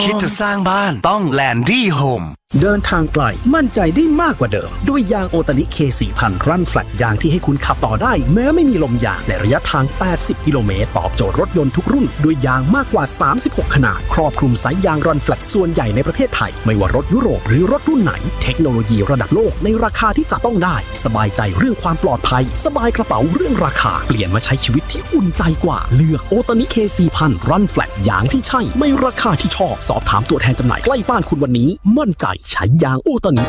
คิดจะสร้างบ้านต้องแลนดี้โฮมเดินทางไกลมั่นใจได้มากกว่าเดิมด้วยยางโอตานิ K4000 รันแฟลตยางที่ให้คุณขับต่อได้แม้ไม่มีลมยางในระยะทาง 80 กิโลเมตรตอบโจทย์รถยนต์ทุกรุ่นด้วยยางมากกว่า 36 ขนาดครอบคลุมสายยางรันแฟลตส่วนใหญ่ในประเทศไทยไม่ว่ารถยุโรปหรือรถรุ่นไหนเทคโนโลยีระดับโลกในราคาที่จับต้องได้สบายใจเรื่องความปลอดภัยสบายกระเป๋าเรื่องราคาเปลี่ยนมาใช้ชีวิตที่อุ่นใจกว่าเลือกโอตานิ K4000 รันแฟลตยางที่ใช่ไม่ราคาที่ชอบสอบถามตัวแทนจำหน่ายใกล้บ้านคุณวันนี้มั่นใจใช้ยางโอตานิ